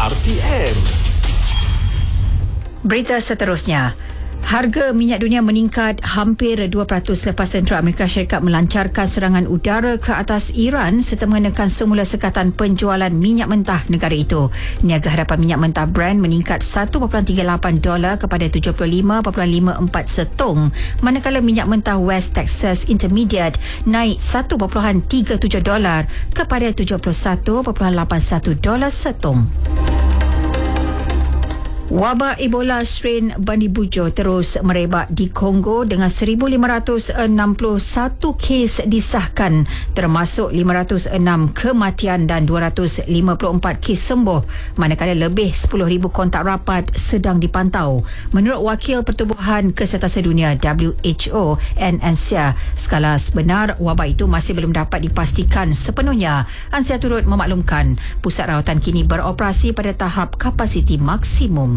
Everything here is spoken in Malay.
RTM. Berita seterusnya. Harga minyak dunia meningkat hampir 2% lepas tentera Amerika Syarikat melancarkan serangan udara ke atas Iran serta mengenakan semula sekatan penjualan minyak mentah negara itu. Niaga harapan minyak mentah Brent meningkat $1.38 kepada 75.54 setong, manakala minyak mentah West Texas Intermediate naik $1.37 kepada $71.81 setong. Wabak Ebola strain Bandi Bujo terus merebak di Kongo dengan 1,561 kes disahkan, termasuk 506 kematian dan 254 kes sembuh, manakala lebih 10,000 kontak rapat sedang dipantau. Menurut Wakil Pertubuhan Kesihatan Sedunia WHO Ansia, skala sebenar wabak itu masih belum dapat dipastikan sepenuhnya. Ansia turut memaklumkan pusat rawatan kini beroperasi pada tahap kapasiti maksimum.